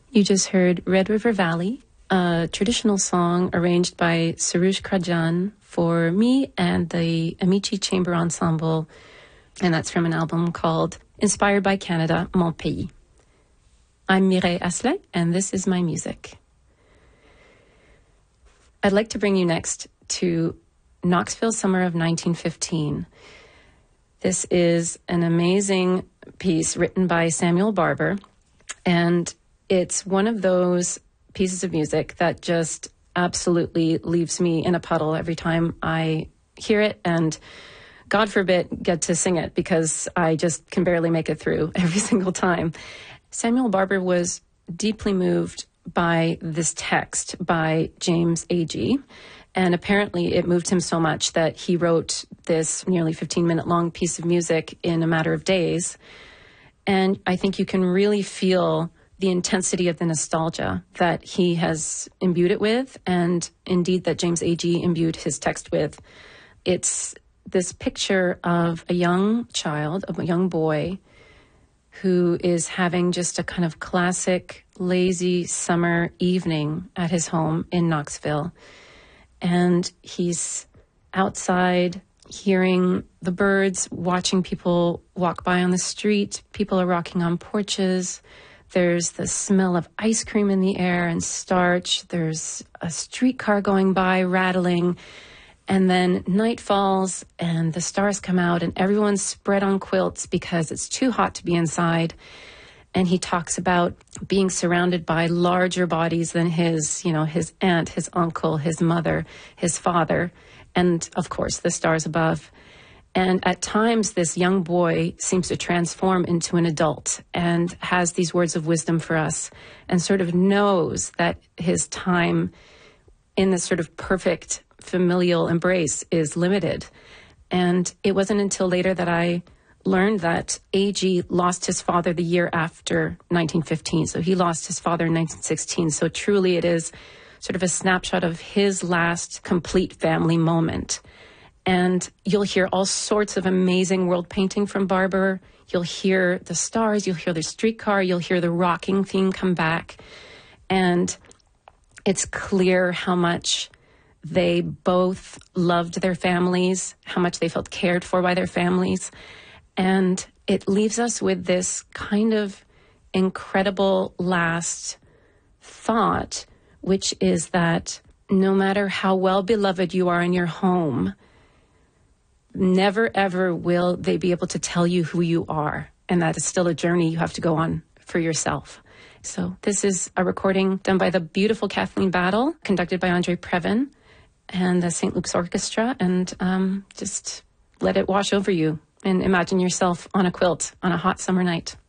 You just heard Red River Valley, a traditional song arranged by Sarush Krajan for me and the Amici Chamber Ensemble, and that's from an album called Inspired by Canada, Mon Pays. I'm Mireille Asselet, and this is my music. I'd like to bring you next to Knoxville Summer of 1915. This is an amazing piece written by Samuel Barber, and it's one of those pieces of music that just absolutely leaves me in a puddle every time I hear it, and God forbid get to sing it because I just can barely make it through every single time. Samuel Barber was deeply moved by this text by James Agee, and apparently it moved him so much that he wrote this nearly 15-minute long piece of music in a matter of days. And I think you can really feel the intensity of the nostalgia that he has imbued it with, and indeed that James Agee imbued his text with. It's this picture of a young child, of a young boy, who is having just a kind of classic, lazy summer evening at his home in Knoxville. And he's outside hearing the birds, watching people walk by on the street. People are rocking on porches. There's the smell of ice cream in the air and starch. There's a streetcar going by, rattling. And then night falls and the stars come out and everyone's spread on quilts because it's too hot to be inside. And he talks about being surrounded by larger bodies than his aunt, his uncle, his mother, his father, and of course the stars above. And at times this young boy seems to transform into an adult and has these words of wisdom for us and sort of knows that his time in this sort of perfect familial embrace is limited. And it wasn't until later that I learned that Agee lost his father the year after 1915. So he lost his father in 1916. So truly it is sort of a snapshot of his last complete family moment. And you'll hear all sorts of amazing world painting from Barber. You'll hear the stars, you'll hear the streetcar, you'll hear the rocking theme come back. And it's clear how much they both loved their families, how much they felt cared for by their families. And it leaves us with this kind of incredible last thought, which is that no matter how well beloved you are in your home, never, ever will they be able to tell you who you are. And that is still a journey you have to go on for yourself. So this is a recording done by the beautiful Kathleen Battle, conducted by Andre Previn and the St. Luke's Orchestra. And just let it wash over you and imagine yourself on a quilt on a hot summer night.